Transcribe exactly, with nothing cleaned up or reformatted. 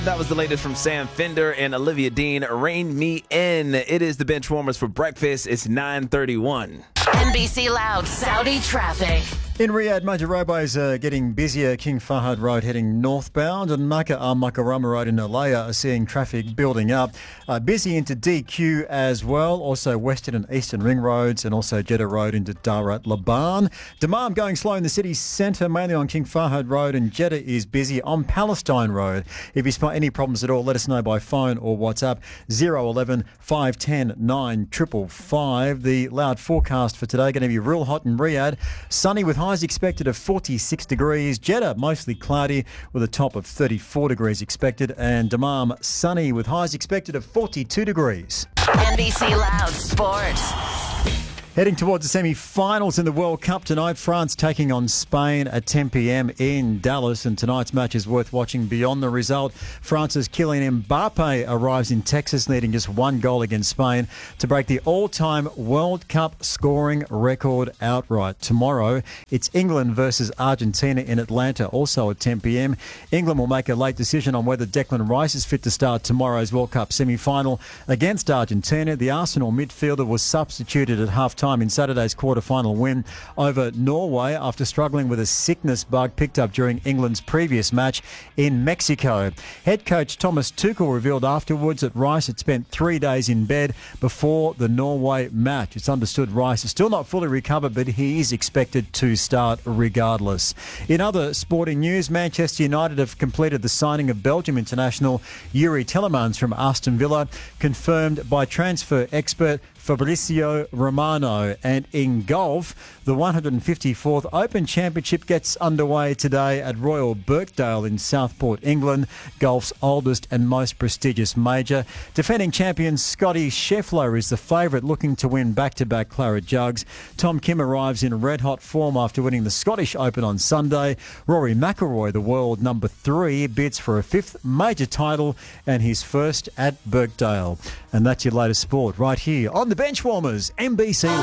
That was the latest from Sam Fender and Olivia Dean, Rein Me In. It is the Bench Warmers for breakfast. It's nine thirty-one. N B C Loud Saudi traffic. In Riyadh, major roadways are getting busier. King Fahd Road heading northbound, and Makkah Al Mukarramah Road in Alaya are seeing traffic building up. Uh, busy into D Q as well, also Western and Eastern Ring Roads, and also Jeddah Road into Darat Laban. Dammam going slow in the city centre, mainly on King Fahd Road, and Jeddah is busy on Palestine Road. If you spot any problems at all, let us know by phone or WhatsApp zero eleven five ten nine five five five. The loud forecast for today going to be real hot in Riyadh, sunny with highs expected of forty-six degrees. Jeddah mostly cloudy with a top of thirty-four degrees expected, and Dammam sunny with highs expected of forty-two degrees. N B C Loud Sports. Heading towards the semi-finals in the World Cup tonight, France taking on Spain at ten p.m. in Dallas, and tonight's match is worth watching beyond the result. France's Kylian Mbappe arrives in Texas needing just one goal against Spain to break the all-time World Cup scoring record outright. Tomorrow, it's England versus Argentina in Atlanta, also at ten p.m. England will make a late decision on whether Declan Rice is fit to start tomorrow's World Cup semi-final against Argentina. The Arsenal midfielder was substituted at half-time in Saturday's quarter-final win over Norway after struggling with a sickness bug picked up during England's previous match in Mexico. Head coach Thomas Tuchel revealed afterwards that Rice had spent three days in bed before the Norway match. It's understood Rice is still not fully recovered, but he is expected to start regardless. In other sporting news, Manchester United have completed the signing of Belgium international Yuri Telemans from Aston Villa, confirmed by transfer expert Fabrizio Romano. And in golf, the one hundred fifty-fourth Open Championship gets underway today at Royal Birkdale in Southport, England, golf's oldest and most prestigious major. Defending champion Scotty Scheffler is the favourite, looking to win back-to-back Claret Jugs. Tom Kim arrives in red-hot form after winning the Scottish Open on Sunday. Rory McIlroy, the world number three, bids for a fifth major title and his first at Birkdale. And that's your latest sport right here on the Benchwarmers, N B C.